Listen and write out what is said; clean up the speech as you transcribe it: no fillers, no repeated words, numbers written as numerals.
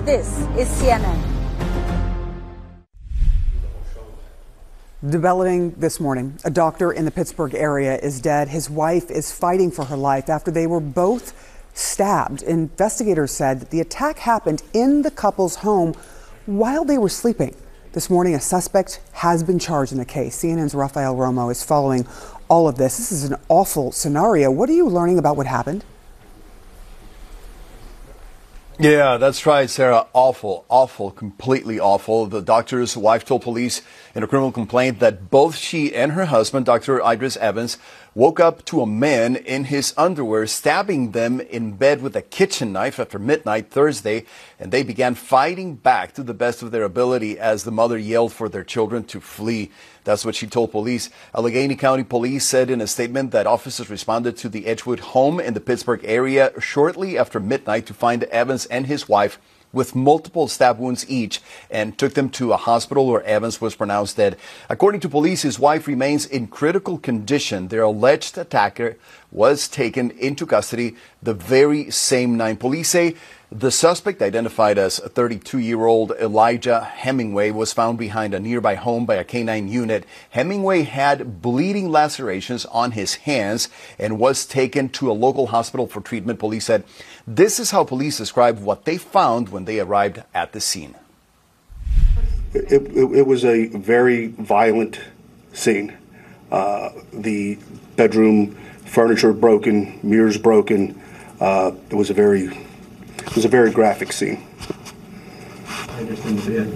This is CNN. Developing this morning, a doctor in the Pittsburgh area is dead. His wife is fighting for her life after they were both stabbed. Investigators said that the attack happened in the couple's home while they were sleeping. This morning, a suspect has been charged in the case. CNN's Rafael Romo is following all of this. This is an awful scenario. What are you learning about what happened? Yeah, that's right, Sarah. Awful, completely awful. The doctor's wife told police in a criminal complaint that both she and her husband, Dr. Idris Evans, woke up to a man in his underwear stabbing them in bed with a kitchen knife after midnight Thursday, and they began fighting back to the best of their ability as the mother yelled for their children to flee. That's what she told police. Allegheny County Police said in a statement that officers responded to the Edgewood home in the Pittsburgh area shortly after midnight to find Evans and his wife with multiple stab wounds each and took them to a hospital where Evans was pronounced dead. According to police, his wife remains in critical condition. Their alleged attacker was taken into custody the very same night. Police say the suspect, identified as 32-year-old Elijah Hemingway, was found behind a nearby home by a canine unit. Hemingway had bleeding lacerations on his hands and was taken to a local hospital for treatment. Police said this is how police described what they found when they arrived at the scene. It was a very violent scene. The bedroom furniture broken, mirrors broken. It was a very graphic scene.